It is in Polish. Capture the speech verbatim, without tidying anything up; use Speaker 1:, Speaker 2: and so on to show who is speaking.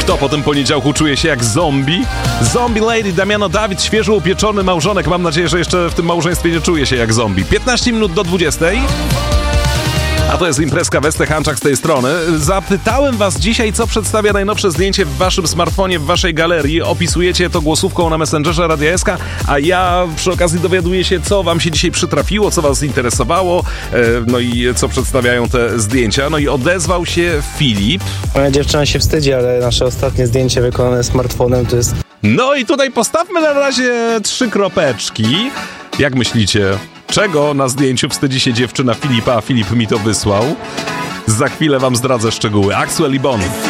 Speaker 1: Kto po tym poniedziałku czuje się jak zombie? Zombie Lady, Damiano Dawid, świeżo upieczony małżonek. Mam nadzieję, że jeszcze w tym małżeństwie nie czuje się jak zombie. piętnaście minut do dwudziestej. A to jest imprezka Westek Hanczak z tej strony. Zapytałem was dzisiaj, co przedstawia najnowsze zdjęcie w waszym smartfonie, w waszej galerii. Opisujecie to głosówką na Messengerze Radia S K, a ja przy okazji dowiaduję się, co wam się dzisiaj przytrafiło, co was interesowało, no i co przedstawiają te zdjęcia. No i odezwał się Filip.
Speaker 2: Moja dziewczyna się wstydzi, ale nasze ostatnie zdjęcie wykonane smartfonem to jest...
Speaker 1: No i tutaj postawmy na razie trzy kropeczki. Jak myślicie, czego na zdjęciu wstydzi się dziewczyna Filipa, a Filip mi to wysłał? Za chwilę wam zdradzę szczegóły. Axwell i Bon.